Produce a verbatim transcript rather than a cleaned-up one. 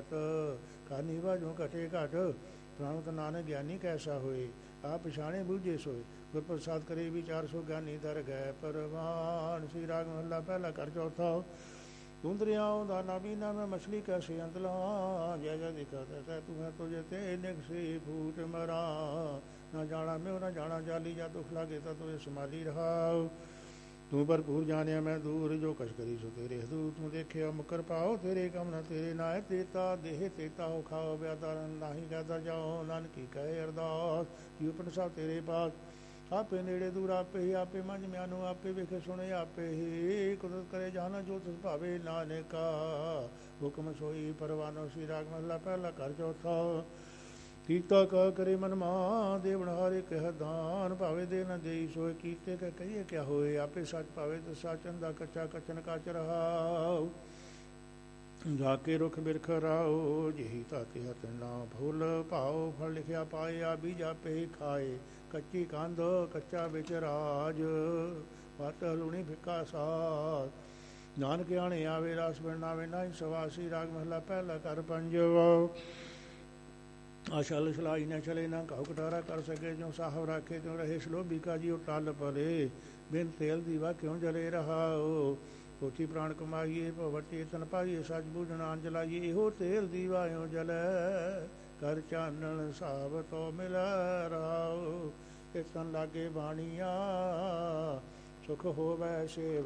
ਘਟ ਕਾਨੀ ਵਾਜੋਂ ਘਟੇ ਘਟ ਪ੍ਰਾਣਤ ਨਾਨਕ ਗਿਆਨੀ ਕੈਸਾ ਹੋਏ ਆਪ ਪਛਾਣੇ ਬੂਝੇ ਸੋਏ ਗੁਰ ਪ੍ਰਸਾਦ ਕਰੇ ਵਿਚਾਰ ਸੋ ਗਿਆਨੀ ਦਰ ਗਏ ਪਰਵਾਨ। ਸ੍ਰੀ ਰਾਗ ਮਹੱਲਾ ਪਹਿਲਾ ਕਰ ਚੌਥਾ। ਤੂੰ ਦਰਿਆओं ਦਾ ਨਾ ਬੀਨਾ ਮੈਂ ਮਛਲੀ ਕੈਸੇ ਅੰਤਲਾ ਜੈ ਜੈ ਦਿਖਾ ਤੈ ਤੂੰ ਹੈ ਤੁਝੇ ਤੇ ਨਿਕਸੀ ਫੂਟ ਮਰਾ ਨਾ ਜਾਣਾ ਮੈਂ ਨਾ ਜਾਣਾ ਜਾਲੀ ਜਾਂ ਦੁਖ ਲਾਗੇ ਤਾਂ ਤੁਝੇ ਸੰਭਾਲੀ ਰਹਾ। ਤੂੰ ਭਰਪੂਰ ਜਾਣਿਆ ਮੈਂ ਦੂਰ ਜੋ ਕਛ ਕਰੀ ਸੋ ਤੇਰੇ ਹਦੂ ਤੂੰ ਦੇਖਿਆ ਮੁਕਰ ਪਾਓ ਤੇਰੇ ਕਮ ਨ ਤੇਰੇ ਨਾਇ ਤੇਤਾ ਦੇਹ ਤੇਤਾ ਹੋ ਖਾਓ ਬਿਆਦਾਰ ਨਾਹੀ ਗਾਦਾ ਜਾਓ ਨਾਨਕੀ ਕਹੇ ਅਰਦਾਸ ਜੀ ਉਪਨਿ ਤੇਰੇ ਪਾਸ ਆਪੇ ਨੇੜੇ ਦੂਰ ਆਪੇ ਹੀ ਆਪੇ ਮੰਝ ਮਿਆਨੂੰ ਆਪੇ ਵੇਖੇ ਸੁਣੇ ਆਪੇ ਹੀ ਕੁਦਰਤ ਕਰੇ ਜਾਣਾ ਜੋ ਤਿਸ ਭਾਵੇ ਨਾਨਕਾ ਹੁਕਮ ਸੋਈ ਪਰਵਾਨੋ। ਸ੍ਰੀ ਰਾਗ ਮਹੱਲਾ ਪਹਿਲਾ ਘਰ ਚੌਥਾ। ਕੀਤਾ ਕਾ ਕਰੇ ਮਨ ਮਾਂ ਦੇ ਬਣਹਾਰੇ ਕਹਿ ਦਾਨ ਭਾਵੇਂ ਦੇ ਨਾ ਦੇਈ ਸੋਏ ਕੀਤੇ ਕਹ ਕਹੀਏ ਕਿਆ ਹੋਏ ਆਪੇ ਸੱਚ ਭਾਵੇਂ ਤੇ ਸੱਚ ਅੰਦਾ ਕੱਚਾ ਕਚਨ ਕਾਚ ਰਹਾਉ ਜਾ ਕੇ ਰੁਖ ਬਿਰਖ ਰਾਓ ਜਿਹੀ ਤਾਤੇ ਹਤ ਨਾ ਫੁੱਲ ਭਾਓ ਫਲ ਲਿਖਿਆ ਪਾਏ ਆ ਬੀਜਾ ਪੇ ਖਾਏ ਕੱਚੀ ਕੰਧ ਕੱਚਾ ਵਿੱਚ ਰਾਜ ਵਤ ਲੂਣੀ ਫਿੱਕਾ ਸਾਥ ਨਾਨਕ ਆਣੇ ਆਵੇ ਰਸ ਬਣਾਵੇ ਨਾ ਸਵਾਸੀ। ਰਾਗ ਮਹਲਾ ਪਹਿਲਾ ਕਰ ਪੰਜਵਾ। ਆਸ਼ਲ ਸਲਾਈ ਨਾ ਚਲੇ ਨਾ ਘਾਉ ਕਟਾਰਾ ਕਰ ਸਕੇ ਜੋ ਸਾਹਬ ਰਾਖੇ ਤਿਉ ਰਹੇ ਸਲੋਭੀ ਕਾ ਜੀ ਟਲ ਪਰੇ ਬਿਨ ਤੇਲ ਦੀਵਾ ਕਿਉਂ ਜਲੇ ਰਹਾਓ ਕੋਠੀ ਪ੍ਰਾਣ ਕਮਾਈਏ ਭਵਟੀ ਤਨ ਪਾਈਏ ਸੱਚ ਬੂਝਣਾ ਜਲਾਈਏ ਇਹੋ ਤੇਲ ਦੀਵਾ ਇਉ ਜਲੈ ਕਰ ਚਾਨਣ ਸਾਬ ਤੋ ਮਿਲ ਰਹਾਓ। ਤਨ ਲਾਗੇ ਬਾਣੀਆਂ ਸੁਖ ਹੋਵੈ ਸੇਵ